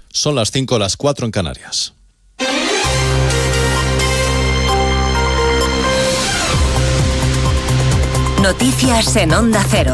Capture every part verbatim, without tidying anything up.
Son las cinco, las cuatro en Canarias. Noticias en Onda Cero.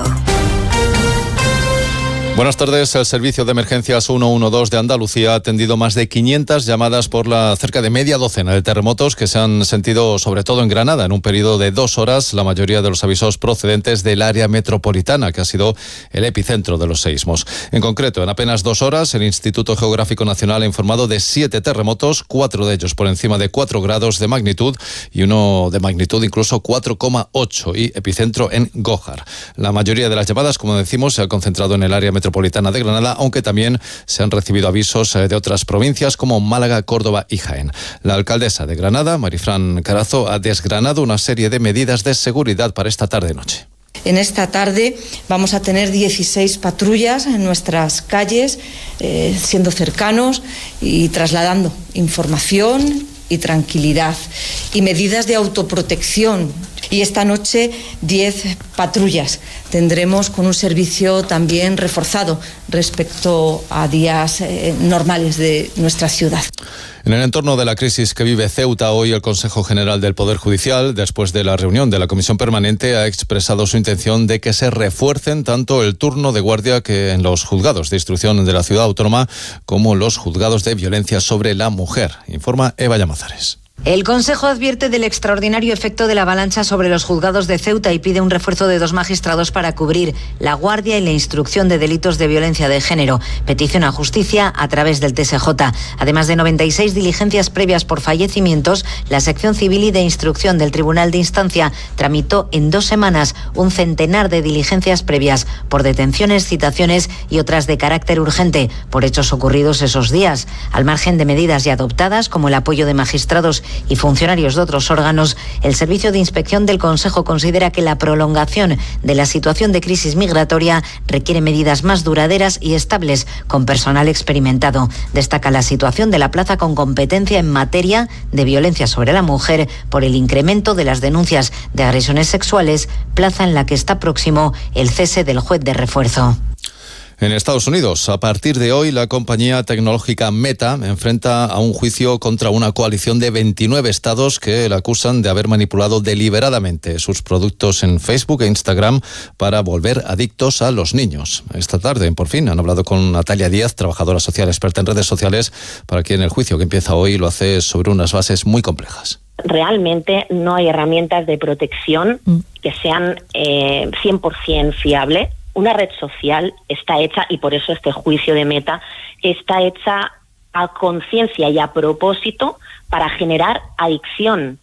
Buenas tardes. El Servicio de Emergencias ciento doce de Andalucía ha atendido más de quinientas llamadas por la cerca de media docena de terremotos que se han sentido sobre todo en Granada en un periodo de dos horas, la mayoría de los avisos procedentes del área metropolitana, que ha sido el epicentro de los seísmos. En concreto, en apenas dos horas, el Instituto Geográfico Nacional ha informado de siete terremotos, cuatro de ellos por encima de cuatro grados de magnitud y uno de magnitud incluso cuatro coma ocho y epicentro en Gójar. La mayoría de las llamadas, como decimos, se ha concentrado en el área metropolitana metropolitana de Granada, aunque también se han recibido avisos de otras provincias como Málaga, Córdoba y Jaén. La alcaldesa de Granada, Marifran Carazo, ha desgranado una serie de medidas de seguridad para esta tarde-noche. En esta tarde vamos a tener dieciséis patrullas en nuestras calles, eh, siendo cercanos y trasladando información y tranquilidad y medidas de autoprotección. Y esta noche diez patrullas tendremos con un servicio también reforzado respecto a días eh, normales de nuestra ciudad. En el entorno de la crisis que vive Ceuta, hoy el Consejo General del Poder Judicial, después de la reunión de la Comisión Permanente, ha expresado su intención de que se refuercen tanto el turno de guardia que en los juzgados de instrucción de la ciudad autónoma como los juzgados de violencia sobre la mujer. Informa Eva Llamazares. El Consejo advierte del extraordinario efecto de la avalancha sobre los juzgados de Ceuta y pide un refuerzo de dos magistrados para cubrir la guardia y la instrucción de delitos de violencia de género. Petición a justicia a través del T S J. Además de noventa y seis diligencias previas por fallecimientos, la sección civil y de instrucción del Tribunal de Instancia tramitó en dos semanas un centenar de diligencias previas por detenciones, citaciones y otras de carácter urgente por hechos ocurridos esos días. Al margen de medidas ya adoptadas, como el apoyo de magistrados y funcionarios de otros órganos, el Servicio de Inspección del Consejo considera que la prolongación de la situación de crisis migratoria requiere medidas más duraderas y estables con personal experimentado. Destaca la situación de la plaza con competencia en materia de violencia sobre la mujer por el incremento de las denuncias de agresiones sexuales, plaza en la que está próximo el cese del juez de refuerzo. En Estados Unidos, a partir de hoy, la compañía tecnológica Meta enfrenta a un juicio contra una coalición de veintinueve estados que la acusan de haber manipulado deliberadamente sus productos en Facebook e Instagram para volver adictos a los niños. Esta tarde, por fin, han hablado con Natalia Díaz, trabajadora social experta en redes sociales, para quien el juicio que empieza hoy lo hace sobre unas bases muy complejas. Realmente no hay herramientas de protección que sean eh, cien por ciento fiables. Una red social está hecha, y por eso este juicio de Meta, está hecha a conciencia y a propósito para generar adicción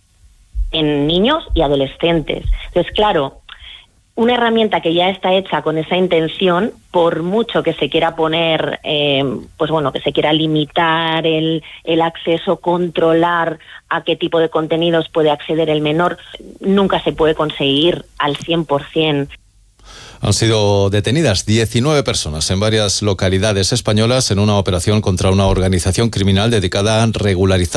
en niños y adolescentes. Entonces, claro, una herramienta que ya está hecha con esa intención, por mucho que se quiera poner, eh, pues bueno, que se quiera limitar el, el acceso, controlar a qué tipo de contenidos puede acceder el menor, nunca se puede conseguir al cien por ciento. Han sido detenidas diecinueve personas en varias localidades españolas en una operación contra una organización criminal dedicada a regularizar